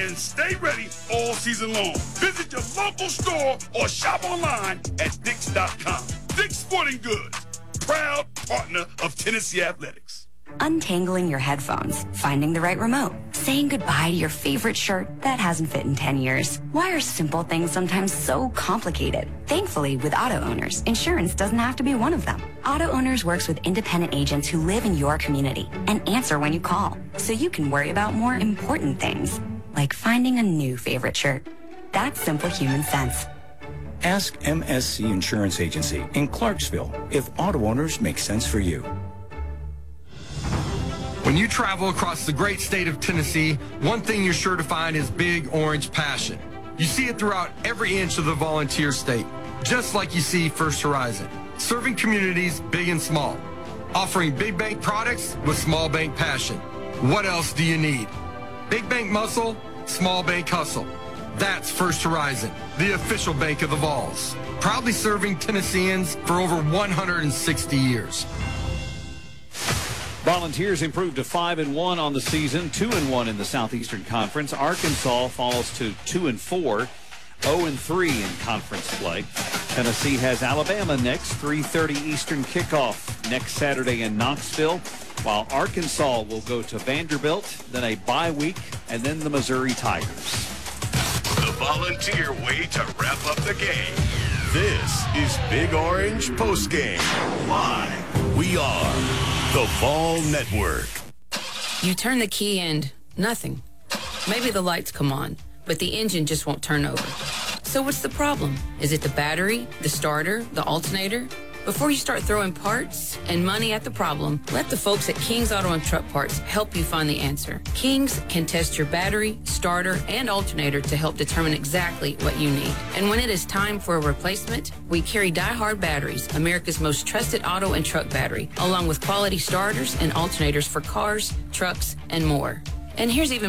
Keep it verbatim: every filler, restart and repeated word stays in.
And stay ready all season long. Visit your local store or shop online at Dix dot com. Dick's Sporting Goods, proud partner of Tennessee Athletics. Untangling your headphones, finding the right remote, saying goodbye to your favorite shirt that hasn't fit in ten years. Why are simple things sometimes so complicated? Thankfully, with Auto Owners, insurance doesn't have to be one of them. Auto Owners works with independent agents who live in your community and answer when you call, so you can worry about more important things, like finding a new favorite shirt. That's simple human sense. Ask M S C Insurance Agency in Clarksville if Auto Owners make sense for you. When you travel across the great state of Tennessee, one thing you're sure to find is Big Orange passion. You see it throughout every inch of the volunteer state, just like you see First Horizon, serving communities big and small, offering big bank products with small bank passion. What else do you need? Big bank muscle, small bank hustle. That's First Horizon, the official bank of the Vols, proudly serving Tennesseans for over one hundred sixty years. Volunteers improved to five and one on the season, two and one in the Southeastern Conference. Arkansas falls to two and four, zero and three in conference play. Tennessee has Alabama next, three thirty Eastern kickoff next Saturday in Knoxville, while Arkansas will go to Vanderbilt, then a bye week, and then the Missouri Tigers. The Volunteer way to wrap up the game. This is Big Orange Postgame. Live. We are the Vol Network. You turn the key and nothing. Maybe the lights come on, but the engine just won't turn over. So what's the problem? Is it the battery, the starter, the alternator? Before you start throwing parts and money at the problem, let the folks at King's Auto and Truck Parts help you find the answer. King's can test your battery, starter, and alternator to help determine exactly what you need. And when it is time for a replacement, we carry Die-Hard Batteries, America's most trusted auto and truck battery, along with quality starters and alternators for cars, trucks, and more. And here's even